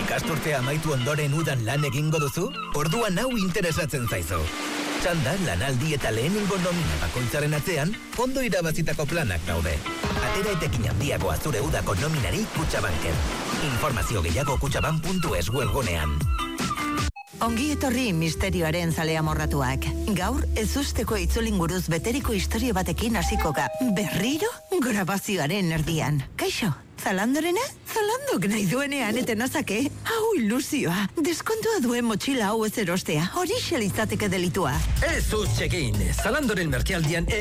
Ikasturtea amaitu ondoren udan lan egingo duzu? Orduan hau interesatzen zaizu. Txanda, lanaldi eta lehenengo nomina bakoitzaren atzean, ondo irabazitako planak daude. Atera etekin handiagoa zure udako nominari Kutxabanken. Informazio gehiago kutxabank.es webgunean. Ongi etorri misterioaren zalea morratuak. Gaur, ezusteko itzulinguruz beteriko historio batekin hasikoka. Berriro, grabazioaren erdian. Kaixo, Zalandorena? Zalandok nahi duenean eten azake. Hau ilusioa. Deskontua duen motxila hau ez erostea. Horixe litzateke delitua. Ez utxekin. Zalandoren merkealdian